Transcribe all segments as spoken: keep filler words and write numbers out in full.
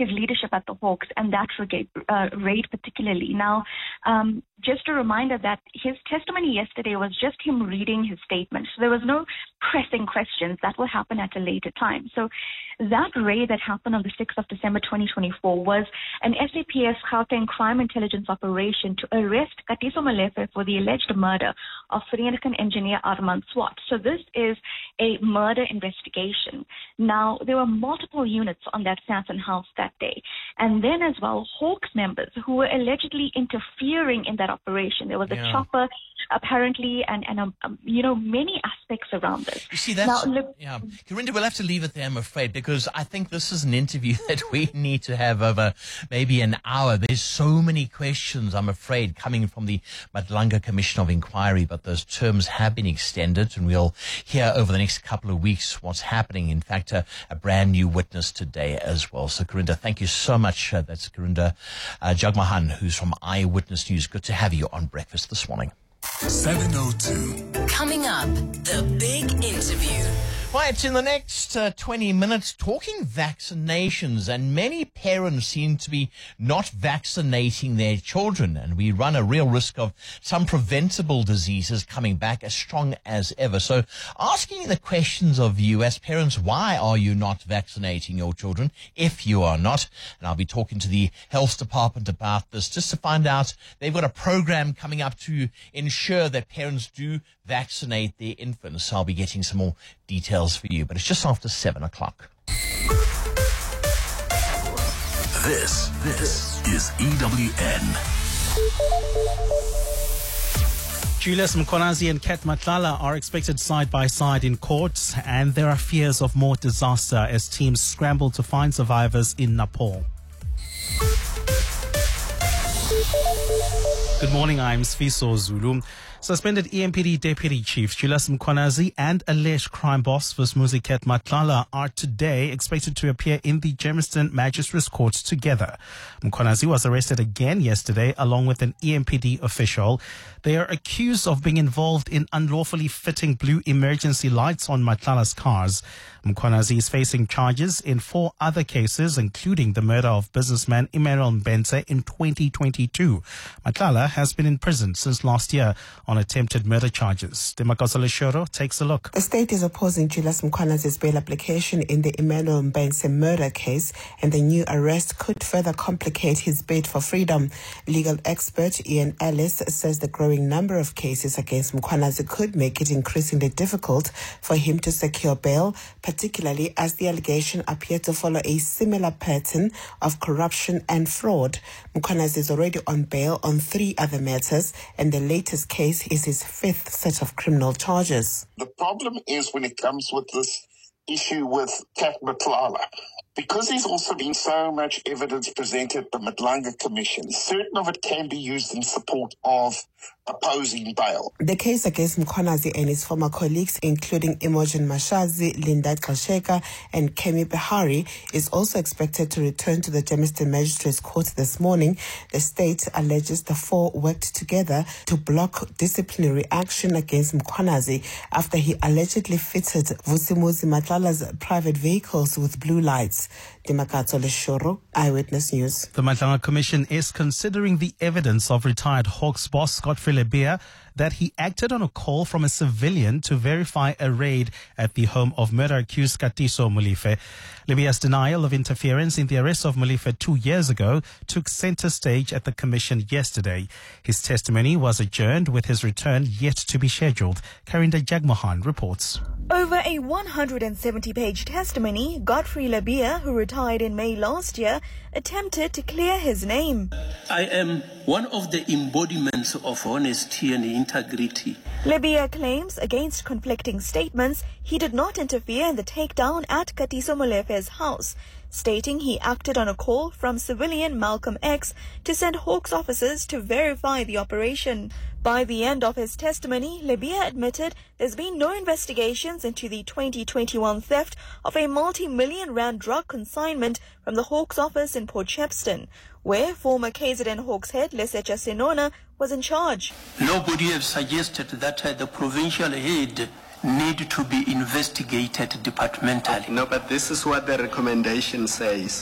his leadership at the Hawks and that raid, uh, raid particularly. Now, um, just a reminder that his testimony yesterday was just him reading his statement. So there was no pressing questions. That will happen at a later time. So that raid that happened on the sixth of December twenty twenty-four was an S A P S Gauteng crime intelligence operation to arrest Katiso Molefe for the alleged murder of Vereniging engineer Armand Swart. So this is a murder investigation. Now, there were multiple units on that Sandton house that day. And then as well, Hawks members who were allegedly interfering in that operation. There was yeah. a chopper, apparently, and, and um, um, you know, many aspects around this. You see, that's, now, look, yeah. Karinda, we'll have to leave it there, I'm afraid, because I think this is an interview that we need to have over maybe an hour. There's so many questions, I'm afraid, coming from the Madlanga Commission of Inquiry, but those terms have been extended, and we'll hear over the next couple of weeks what's happening. In fact, a, a brand new witness today as well. So, Karinda, thank you so much. Uh, that's Karinda uh, Jagmohan, who's from Eyewitness News. Good to have you on Breakfast this morning. seven oh two. Coming up, the big interview. Right, in the next uh, twenty minutes, talking vaccinations, and many parents seem to be not vaccinating their children, and we run a real risk of some preventable diseases coming back as strong as ever. So asking the questions of you as parents, why are you not vaccinating your children if you are not? And I'll be talking to the health department about this just to find out. They've got a program coming up to ensure that parents do vaccinate their infants. So I'll be getting some more details for you, but it's just after seven o'clock. This, this is E W N. Julius Mkhwanazi and Kat Matlala are expected side by side in court, and there are fears of more disaster as teams scramble to find survivors in Nepal. Good morning, I'm Sfiso Zulu. Suspended E M P D Deputy Chief Julius Mkhwanazi and alleged crime boss Vusumuzi Kat Matlala are today expected to appear in the Germiston Magistrates Court together. Mkhwanazi was arrested again yesterday along with an E M P D official. They are accused of being involved in unlawfully fitting blue emergency lights on Matlala's cars. Mkhwanazi is facing charges in four other cases, including the murder of businessman Emmanuel Mbenze in twenty twenty-two. Matlala has been in prison since last year on attempted murder charges. Demakasa Leshoro takes a look. The state is opposing Julius Mkhwanazi's bail application in the Emmanuel Mbenze murder case, and the new arrest could further complicate his bid for freedom. Legal expert Ian Ellis says the growing number of cases against Mkhwanazi could make it increasingly difficult for him to secure bail, particularly as the allegation appear to follow a similar pattern of corruption and fraud. Mkhwanazi is already on bail on three other matters, and the latest case is his fifth set of criminal charges. The problem is when it comes with this issue with Kat Matlala, because there's also been so much evidence presented at the Madlanga Commission, certain of it can be used in support of opposing bail. The case against Mkhwanazi and his former colleagues, including Imogen Mashazi, Linda Kalsheka, and Kemi Behari, is also expected to return to the Germiston Magistrates Court this morning. The state alleges the four worked together to block disciplinary action against Mkhwanazi after he allegedly fitted Vusumuzi Matlala's private vehicles with blue lights. Demakatso Leshoro, Eyewitness News. The Madlanga Commission is considering the evidence of retired Hawks boss Godfrey Lebeya that he acted on a call from a civilian to verify a raid at the home of murder-accused Katiso Molefe. Lebeya's denial of interference in the arrest of Molefe two years ago took center stage at the commission yesterday. His testimony was adjourned, with his return yet to be scheduled. Karinda Jagmohan reports. Over a one hundred seventy page testimony, Godfrey Lebeya, who retired in May last year, attempted to clear his name. I am one of the embodiments of honesty and integrity. Lebeya claims, against conflicting statements, he did not interfere in the takedown at Katiso Molefe's house, stating he acted on a call from civilian Malcolm X to send Hawks officers to verify the operation. By the end of his testimony, Lebeya admitted there's been no investigations into the twenty twenty-one theft of a multi-million rand drug consignment from the Hawks office in Port Shepstone, where former K Z N Hawks head Lesetja Senona was in charge. Nobody has suggested that uh, the provincial head need to be investigated departmentally. No, but this is what the recommendation says.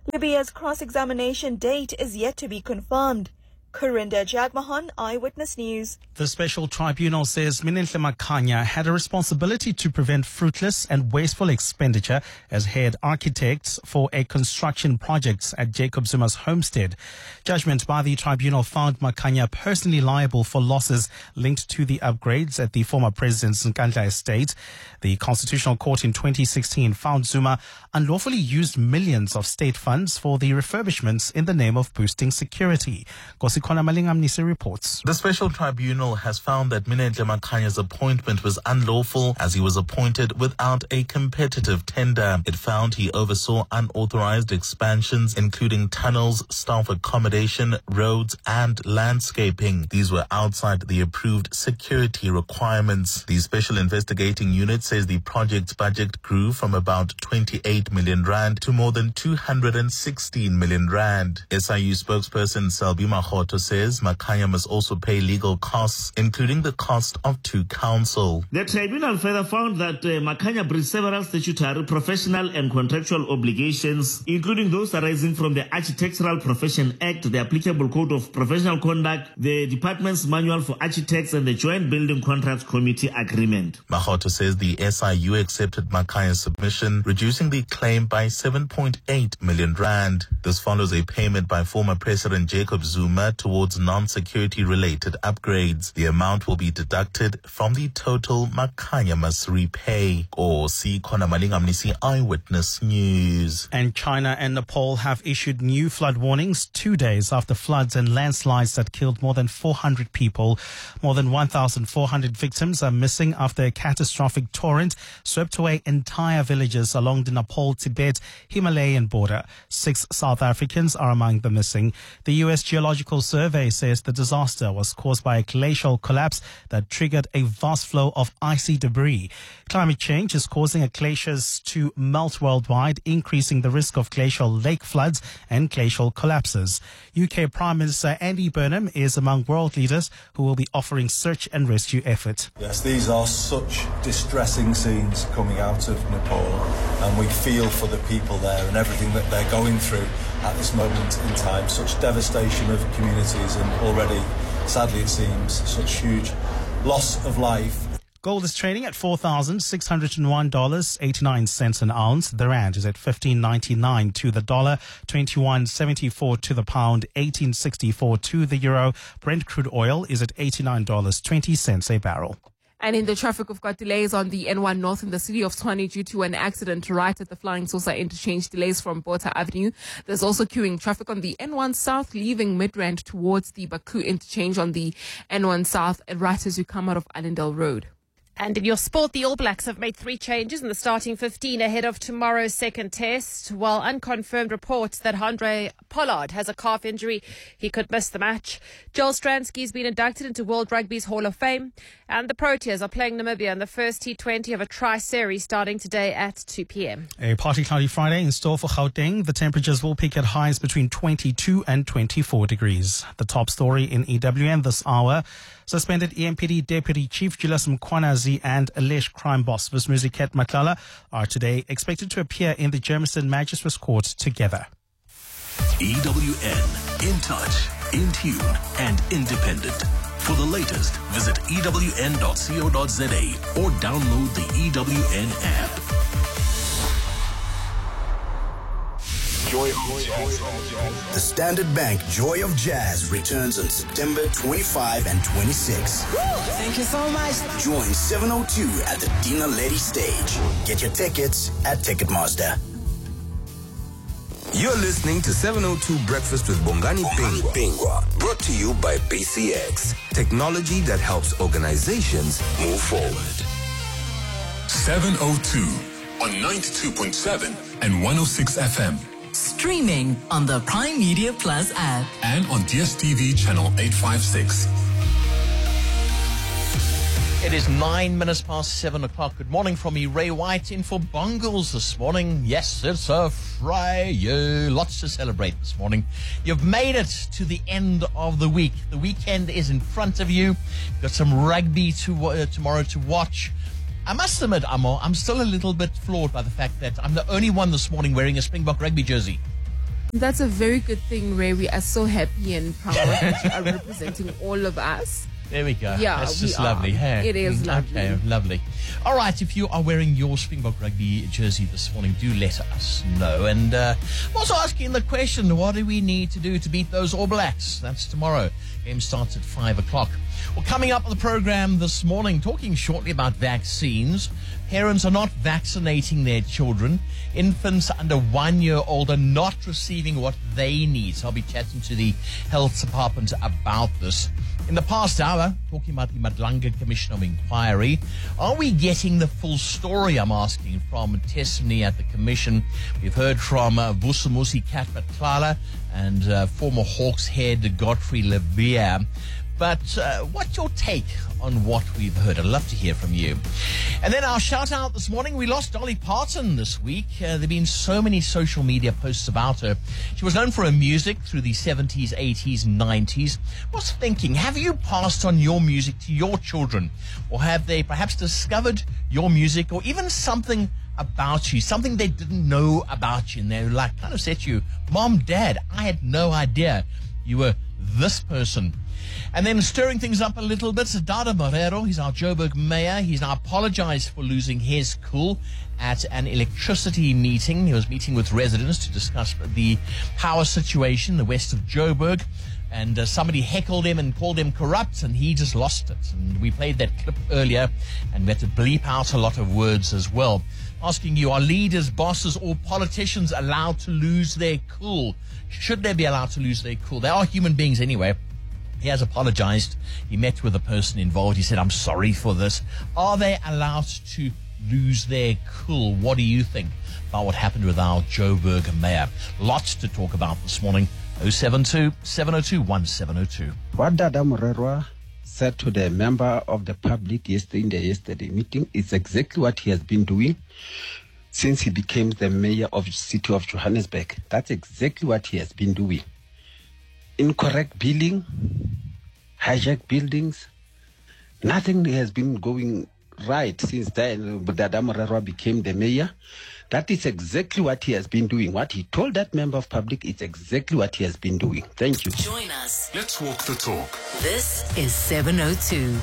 Libya's cross-examination date is yet to be confirmed. Kurinda Jagmohan, Eyewitness News. The special tribunal says Minenhle Makhanya had a responsibility to prevent fruitless and wasteful expenditure as head architect for a construction project at Jacob Zuma's homestead. Judgment by the tribunal found Makhanya personally liable for losses linked to the upgrades at the former president's Nkandla estate. The Constitutional Court in twenty sixteen found Zuma unlawfully used millions of state funds for the refurbishments in the name of boosting security. Kosikona Malingamnisi reports. The special tribunal has found that Minenhle Makhanya's appointment was unlawful as he was appointed without a competitive tender. It found he oversaw unauthorized expansions, including tunnels, staff accommodation, roads, and landscaping. These were outside the approved security requirements. The special investigating unit says the project's budget grew from about twenty-eight million rand to more than two hundred sixteen million rand. S I U spokesperson Selby Mahoto says Makhanya must also pay legal costs, including the cost of two counsel. The tribunal further found that uh, Makhanya breached several statutory, professional and contractual obligations, including those arising from the Architectural Profession Act, the applicable Code of Professional Conduct, the Department's Manual for Architects, and the Joint Building Contracts Committee Agreement. Mahoto says the S I U accepted Makhanya's submission, reducing the claim by seven point eight million rand. This follows a payment by former President Jacob Zuma towards non-security related upgrades. The amount will be deducted from the total Makhanya must repay. Or see Kona Malingamnisi, Eyewitness News. And China and Nepal have issued new flood warnings two days after floods and landslides that killed more than four hundred people. More than one thousand four hundred victims are missing after a catastrophic torrent swept away entire villages along the Nepal-Tibet-Himalayan border. Six South Africans are among the missing. The U S Geological Survey says the disaster was caused by a glacial collapse that triggered a vast flow of icy debris. Climate change is causing glaciers to melt worldwide, increasing the risk of glacial lake floods and glacial collapses. U K Prime Minister Andy Burnham is among world leaders who will be offering search and rescue efforts. Yes, these are such distressing scenes coming out of Nepal, and we feel for the people there and everything that they're going through at this moment in time. Such devastation of communities and already, sadly it seems, such huge loss of life. Gold is trading at four thousand six hundred one dollars and eighty-nine cents an ounce. The rand is at fifteen ninety-nine to the dollar, twenty-one seventy-four to the pound, eighteen sixty-four to the euro. Brent crude oil is at eighty-nine dollars and twenty cents a barrel. And in the traffic, we've got delays on the N one North in the city of Tshwane due to an accident right at the Flying Saucer interchange. Delays from Botha Avenue. There's also queuing traffic on the N one South leaving Midrand towards the Baku interchange on the N one South right as you come out of Allendale Road. And in your sport, the All Blacks have made three changes in the starting fifteen ahead of tomorrow's second test. While unconfirmed reports that Handré Pollard has a calf injury, he could miss the match. Joel Stransky has been inducted into World Rugby's Hall of Fame. And the Proteas are playing Namibia in the first T twenty of a tri-series starting today at two p.m. A partly cloudy Friday in store for Gauteng. The temperatures will peak at highs between twenty-two and twenty-four degrees. The top story in E W N this hour. Suspended E M P D Deputy Chief Julius Mkhwanazi and alleged crime boss Vusmuzi Ket Matlala are today expected to appear in the Germiston Magistrates Court together. E W N, in touch, in tune, and independent. For the latest, visit E W N dot co dot za or download the E W N app. Joy of Jazz. The Standard Bank Joy of Jazz returns on September twenty-fifth and twenty-sixth. Thank you so much. Join seven oh two at the Dina Lady stage. Get your tickets at Ticketmaster. You're listening to seven oh two Breakfast with Bongani Pingwa. Pingwa, brought to you by B C X, technology that helps organizations move forward. seven oh two on ninety-two point seven and one oh six F M. Streaming on the Prime Media Plus app. And on D S T V channel eight fifty-six. It is nine minutes past seven o'clock. Good morning from me, Ray White, in for Bongles this morning. Yes, it's a Friday. Lots to celebrate this morning. You've made it to the end of the week. The weekend is in front of you. You've got some rugby to uh, tomorrow to watch. I must admit, Amo, I'm still a little bit floored by the fact that I'm the only one this morning wearing a Springbok rugby jersey. That's a very good thing, Ray. We are so happy and proud that you are representing all of us. There we go. Yeah, That's we just are. lovely. Hey? It is Mm, lovely. Okay, lovely. All right, if you are wearing your Springbok Rugby jersey this morning, do let us know. And uh, I'm also asking the question, what do we need to do to beat those All Blacks? That's tomorrow. Game starts at five o'clock. Well, coming up on the program this morning, talking shortly about vaccines. Parents are not vaccinating their children. Infants under one year old are not receiving what they need. So I'll be chatting to the health department about this. In the past hour, talking about the Madlanga Commission of Inquiry. Are we getting the full story, I'm asking, from testimony at the commission? We've heard from uh, Vusumuzi Katmatlala and uh, former Hawks head Godfrey Levere. But uh, what's your take on what we've heard? I'd love to hear from you. And then our shout out this morning, we lost Dolly Parton this week. Uh, there have been so many social media posts about her. She was known for her music through the seventies, eighties, nineties. I was thinking, have you passed on your music to your children? Or have they perhaps discovered your music or even something about you, something they didn't know about you? And they like kind of said to you, Mom, Dad, I had no idea you were this person. And then stirring things up a little bit, Dada Morero, he's our Joburg mayor. He's now apologized for losing his cool at an electricity meeting. He was meeting with residents to discuss the power situation in the west of Joburg. And uh, somebody heckled him and called him corrupt, and he just lost it. And we played that clip earlier, and we had to bleep out a lot of words as well. Asking you, are leaders, bosses, or politicians allowed to lose their cool? Should they be allowed to lose their cool? They are human beings anyway. He has apologized. He met with the person involved. He said, I'm sorry for this. Are they allowed to lose their cool? What do you think about what happened with our Joburg mayor? Lots to talk about this morning. oh seven two, seven oh two, one seven oh two. What Dada Morero said to the member of the public yesterday in the yesterday meeting is exactly what he has been doing since he became the mayor of the city of Johannesburg. That's exactly what he has been doing. Incorrect billing, hijacked buildings. Nothing has been going right since then. Dada Morero became the mayor. That is exactly what he has been doing. What he told that member of public is exactly what he has been doing. Thank you. Join us. Let's walk the talk. This is seven oh two.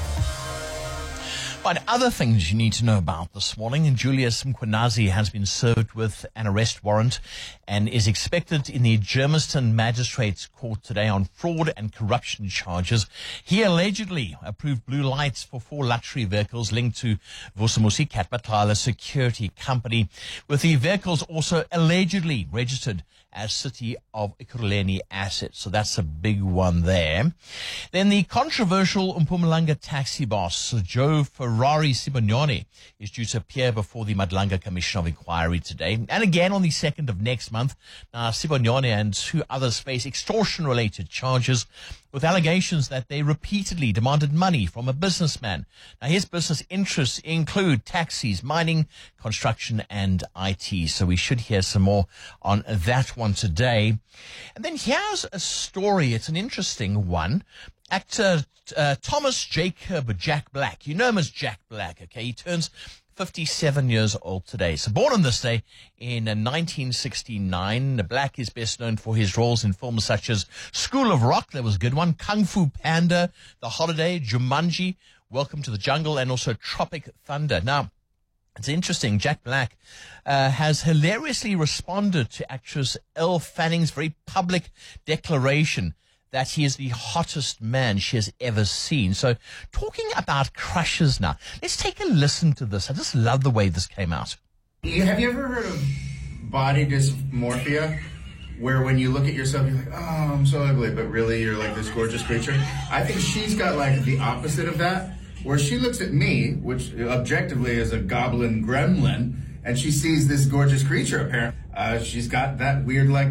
But other things you need to know about this morning, and Julius Mkhwanazi has been served with an arrest warrant and is expected in the Germiston Magistrates Court today on fraud and corruption charges. He allegedly approved blue lights for four luxury vehicles linked to Vusumuzi Katmatlala Security Company, with the vehicles also allegedly registered as City of Ekurhuleni assets. So that's a big one there. Then the controversial Mpumalanga taxi boss, Joe Ferrari Sibonyane, is due to appear before the Madlanga Commission of Inquiry today. And again on the second of next month. Now, Sibonyane and two others face extortion-related charges with allegations that they repeatedly demanded money from a businessman. Now, his business interests include taxis, mining, construction, and I T. So we should hear some more on that one today. And then here's a story. It's an interesting one. Actor uh, Thomas Jacob Jack Black. You know him as Jack Black, okay? He turns fifty-seven years old today. So born on this day in uh, nineteen sixty-nine. Black is best known for his roles in films such as School of Rock, that was a good one, Kung Fu Panda, The Holiday, Jumanji, Welcome to the Jungle, and also Tropic Thunder. Now, it's interesting, Jack Black uh, has hilariously responded to actress Elle Fanning's very public declaration that he is the hottest man she has ever seen. So talking about crushes now, let's take a listen to this. I just love the way this came out. You, have you ever heard of body dysmorphia? Where when you look at yourself, you're like, oh, I'm so ugly, but really you're like this gorgeous creature? I think she's got like the opposite of that, where she looks at me, which objectively is a goblin gremlin, and she sees this gorgeous creature apparently. Uh, she's got that weird like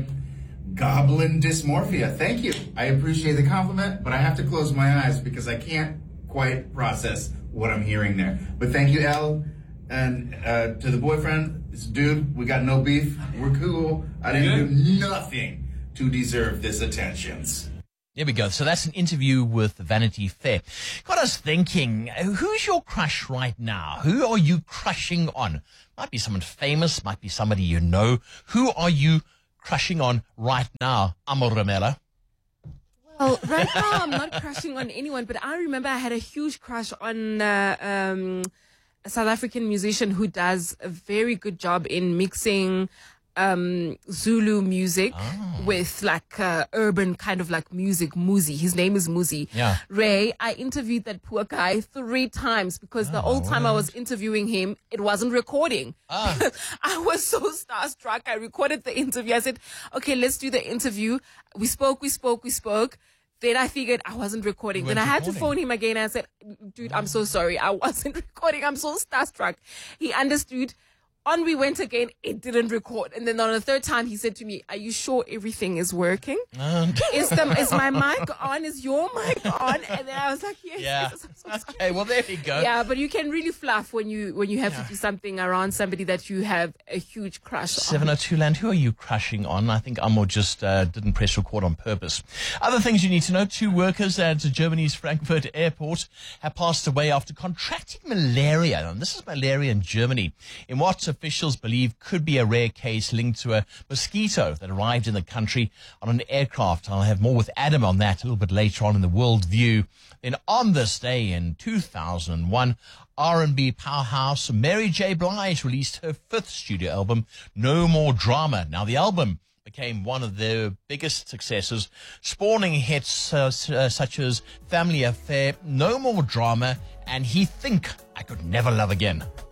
goblin dysmorphia. Thank you. I appreciate the compliment, but I have to close my eyes because I can't quite process what I'm hearing there. But thank you, Elle. And uh, to the boyfriend, this dude, we got no beef. We're cool. I didn't do nothing to deserve this attentions. There we go. So that's an interview with Vanity Fair. Got us thinking, who's your crush right now? Who are you crushing on? Might be someone famous, might be somebody you know. Who are you crushing on right now, Amo Ramela? Well, right now I'm not crushing on anyone, but I remember I had a huge crush on uh, um, a South African musician who does a very good job in mixing um, Zulu music oh. with like uh, urban kind of like music, Muzi. His name is Muzi. Yeah. Ray, I interviewed that poor guy three times because oh, the whole time what? I was interviewing him, it wasn't recording. Ah. I was so starstruck. I recorded the interview. I said, okay, let's do the interview. We spoke, we spoke, we spoke. Then I figured I wasn't recording. Then I had recording. to phone him again. I said, dude, I'm so sorry. I wasn't recording. I'm so starstruck. He understood. On we went again. It didn't record. And then on the third time, he said to me, are you sure everything is working? Um. Is, the, is my mic on? Is your mic on? And then I was like, yes. Yeah. yes I'm so okay, well, there you go. Yeah, but you can really fluff when you when you have yeah. to do something around somebody that you have a huge crush on. seven oh two Land, who are you crushing on? I think Amo just uh, didn't press record on purpose. Other things you need to know, two workers at Germany's Frankfurt airport have passed away after contracting malaria. And this is malaria in Germany, in what officials believe could be a rare case linked to a mosquito that arrived in the country on an aircraft. I'll have more with Adam on that a little bit later on in the World View. Then on this day in two thousand one, R and B powerhouse Mary J. Blige released her fifth studio album, No More Drama. Now, the album became one of their biggest successes, spawning hits uh, uh, such as Family Affair, No More Drama, and He Think I Could Never Love Again.